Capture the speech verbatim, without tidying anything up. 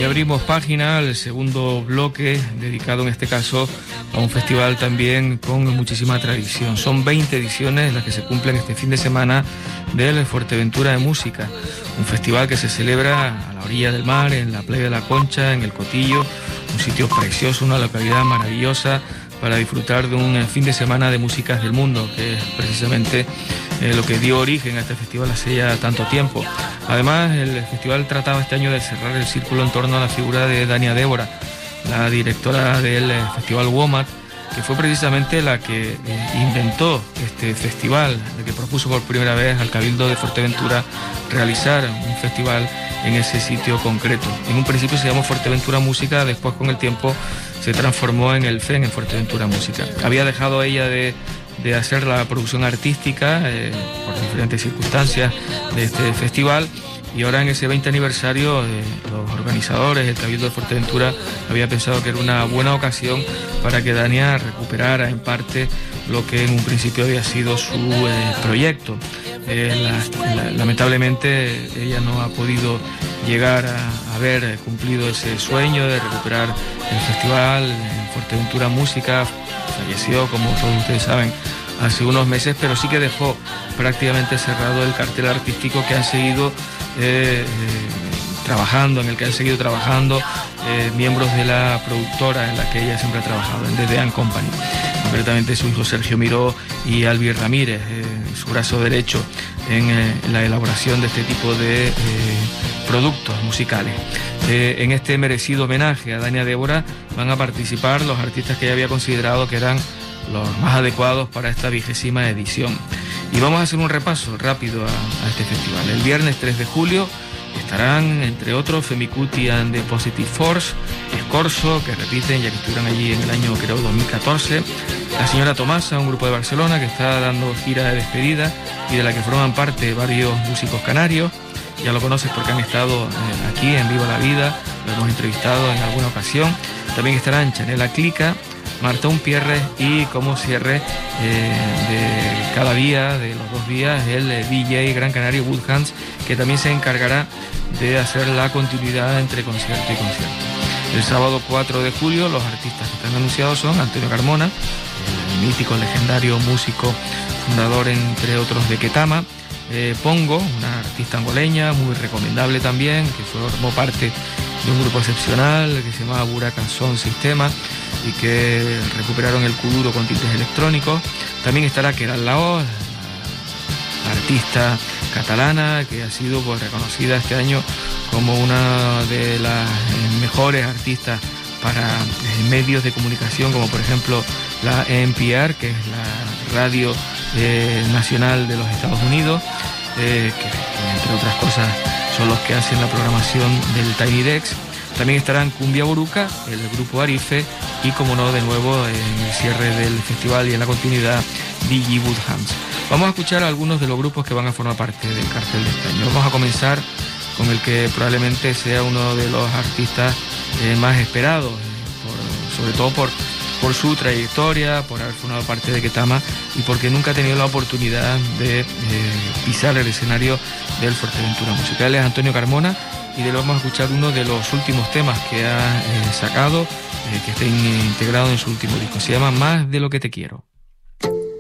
abrimos página al segundo bloque, dedicado en este caso a un festival también con muchísima tradición. Son veinte ediciones las que se cumplen este fin de semana del Fuerteventura de Música, un festival que se celebra a la orilla del mar, en la playa de la Concha, en el Cotillo, un sitio precioso, una localidad maravillosa para disfrutar de un fin de semana de músicas del mundo, que es precisamente eh, lo que dio origen a este festival hace ya tanto tiempo. Además, el festival trataba este año de cerrar el círculo en torno a la figura de Dania Débora, la directora del Festival WOMAD, que fue precisamente la que eh, inventó este festival, la que propuso por primera vez al Cabildo de Fuerteventura realizar un festival en ese sitio concreto. En un principio se llamó Fuerteventura Música, después con el tiempo se transformó en el F E N, en Fuerteventura Música. Había dejado ella de, de hacer la producción artística eh, por diferentes circunstancias de este festival, y ahora en ese veinte aniversario eh, los organizadores, el Cabildo de Fuerteventura, había pensado que era una buena ocasión para que Dania recuperara en parte lo que en un principio había sido su eh, proyecto. Eh, la, la, lamentablemente ella no ha podido llegar a haber cumplido ese sueño de recuperar el festival en Fuerteventura Música. Falleció, como todos ustedes saben, hace unos meses, pero sí que dejó prácticamente cerrado el cartel artístico que han seguido eh, eh, trabajando, en el que han seguido trabajando eh, miembros de la productora en la que ella siempre ha trabajado, en The Dean Company. Concretamente su hijo Sergio Miró y Albi Ramírez, eh, su brazo derecho en, eh, en la elaboración de este tipo de eh, productos musicales. Eh, en este merecido homenaje a Dania Débora van a participar los artistas que ella había considerado que eran los más adecuados para esta vigésima edición. Y vamos a hacer un repaso rápido a, a este festival. El viernes tres de julio estarán, entre otros, Femicuti and the Positive Force, Escorzo, que repiten ya que estuvieron allí en el año, creo, dos mil catorce, La Señora Tomasa, un grupo de Barcelona que está dando gira de despedida y de la que forman parte varios músicos canarios. Ya lo conoces porque han estado eh, aquí en Viva la Vida, lo hemos entrevistado en alguna ocasión. También estarán Chanela Clica, Marta Umpierre y como cierre eh, de cada día, de los dos días, el D J Gran Canario Woodhands, que también se encargará de hacer la continuidad entre concierto y concierto. El sábado cuatro de julio los artistas que están anunciados son Antonio Carmona, el mítico, legendario músico, fundador entre otros de Ketama, eh, Pongo, una artista angoleña muy recomendable también, que formó parte de un grupo excepcional que se llamaba Buracan Sound Systema y que recuperaron el kuduro con tintes electrónicos. También estará Keral Laos, la artista catalana que ha sido pues, reconocida este año como una de las mejores artistas para eh, medios de comunicación, como por ejemplo la N P R, que es la radio eh, nacional de los Estados Unidos, eh, que entre otras cosas son los que hacen la programación del Tiny Dex. También estarán Cumbia Boruca, el grupo Arife y, como no, de nuevo en el cierre del festival y en la continuidad, D J Woodhands. Vamos a escuchar a algunos de los grupos que van a formar parte del cartel de este año. Vamos a comenzar con el que probablemente sea uno de los artistas eh, más esperados, eh, por, sobre todo por, por su trayectoria, por haber formado parte de Ketama y porque nunca ha tenido la oportunidad de eh, pisar el escenario del Fuerteventura Musical. Es Antonio Carmona y de él vamos a escuchar uno de los últimos temas que ha eh, sacado, eh, que está integrado en su último disco. Se llama Más de lo que te quiero.